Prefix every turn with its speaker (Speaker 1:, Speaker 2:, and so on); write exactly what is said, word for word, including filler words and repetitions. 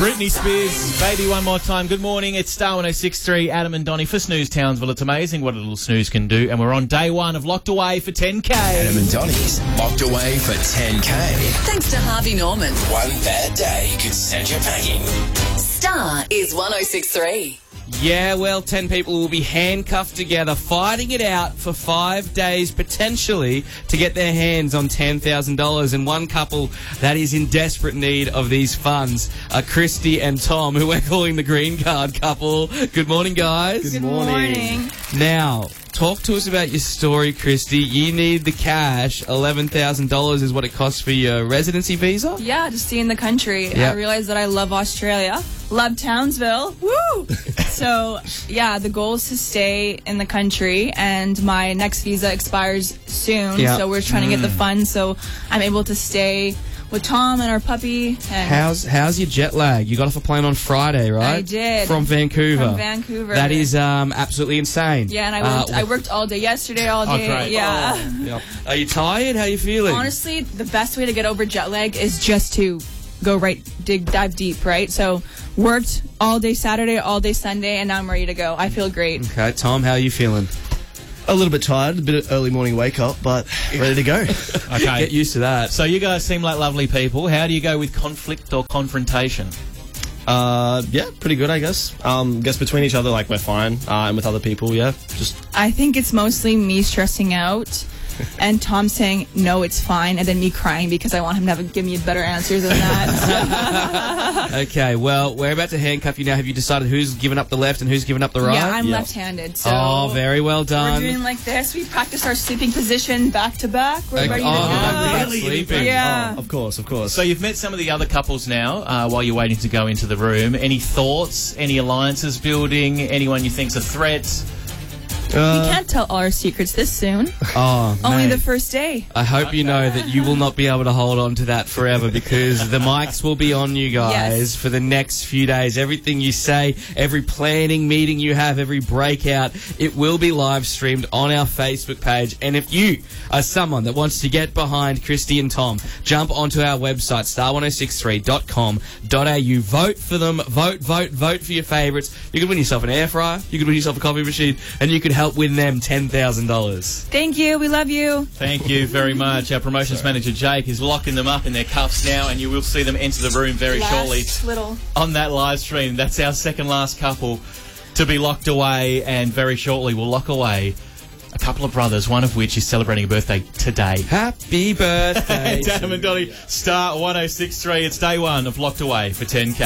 Speaker 1: Britney Spears, Baby One More Time. Good morning, it's Star one oh six point three, Adam and Donnie for Snooze Townsville. It's amazing what a little snooze can do, and we're on day one of Locked Away for ten K.
Speaker 2: Adam and Donnie's Locked Away for ten K.
Speaker 3: Thanks to Harvey Norman.
Speaker 2: One bad day could send you packing.
Speaker 3: Star is one oh six point three.
Speaker 4: Yeah, well, ten people will be handcuffed together, fighting it out for five days, potentially, to get their hands on ten thousand dollars. And one couple that is in desperate need of these funds are Christy and Tom, who we're calling the green card couple. Good morning, guys.
Speaker 5: Good morning.
Speaker 4: Now, talk to us about your story, Christy. You need the cash. eleven thousand dollars is what it costs for your residency visa?
Speaker 5: Yeah, to stay in the country.
Speaker 4: Yep.
Speaker 5: I realized that I love Australia. Love Townsville. Woo! So, yeah, the goal is to stay in the country, and my next visa expires soon.
Speaker 4: Yep.
Speaker 5: So we're trying to get the funds so I'm able to stay with Tom and our puppy. And
Speaker 4: How's how's your jet lag? You got off a plane on Friday, right?
Speaker 5: I did.
Speaker 4: From Vancouver.
Speaker 5: From Vancouver.
Speaker 4: That is um, absolutely insane.
Speaker 5: Yeah, and I worked,
Speaker 4: Uh,
Speaker 5: I worked all day yesterday, all
Speaker 1: Oh,
Speaker 5: day.
Speaker 1: great.
Speaker 5: Yeah.
Speaker 4: Yeah. Are you tired? How are you feeling?
Speaker 5: Honestly, the best way to get over jet lag is just to go right, dig, dive deep, right? So, worked all day Saturday, all day Sunday, and now I'm ready to go. I feel great.
Speaker 4: Okay, Tom, how are you feeling?
Speaker 6: A little bit tired, a bit of early morning wake up, but ready to go.
Speaker 1: Okay.
Speaker 4: Get used to that.
Speaker 1: So you guys seem like lovely people. How do you go with conflict or confrontation?
Speaker 6: Uh, yeah, pretty good, I guess. Um, guess between each other, like, we're fine. Uh, and with other people, yeah, just...
Speaker 5: I think it's mostly me stressing out and Tom saying, no, it's fine, and then me crying because I want him to have a, give me a better answer than that.
Speaker 4: Okay, well, we're about to handcuff you now. Have you decided who's given up the left and who's given up the right?
Speaker 5: Yeah, I'm
Speaker 6: Yeah.
Speaker 5: left-handed, so...
Speaker 4: Oh, very well
Speaker 5: We're
Speaker 4: done.
Speaker 5: doing like this. We practice our sleeping position back-to-back. We're
Speaker 4: Okay.
Speaker 5: ready to
Speaker 4: Oh,
Speaker 5: go.
Speaker 4: really? Sleeping.
Speaker 5: Yeah.
Speaker 6: Oh, of course, of course.
Speaker 1: So you've met some of the other couples now uh, while you're waiting to go into the room. Any thoughts? Any alliances building? Anyone you think's a threat?
Speaker 5: We can't tell all our secrets this soon.
Speaker 4: Oh,
Speaker 5: Only
Speaker 4: mate.
Speaker 5: the first day.
Speaker 4: I hope you know that you will not be able to hold on to that forever, because the mics will be on you guys
Speaker 5: Yes.
Speaker 4: for the next few days. Everything you say, every planning meeting you have, every breakout, it will be live streamed on our Facebook page. And if you are someone that wants to get behind Christy and Tom, jump onto our website, star one oh six three dot com dot a u. Vote for them. Vote, vote, vote for your favourites. You could win yourself an air fryer. You could win yourself a coffee machine. And you could help win them ten thousand dollars.
Speaker 5: Thank you. We love you.
Speaker 1: Thank you very much. Our promotions manager, Jake, is locking them up in their cuffs now, and you will see them enter the room very shortly
Speaker 5: Last little.
Speaker 1: on that live stream. That's our second last couple to be locked away, and very shortly we'll lock away a couple of brothers, one of which is celebrating a birthday today.
Speaker 4: Happy birthday.
Speaker 1: It's Adam and Donnie, Star one oh six point three. It's day one of Locked Away for ten K.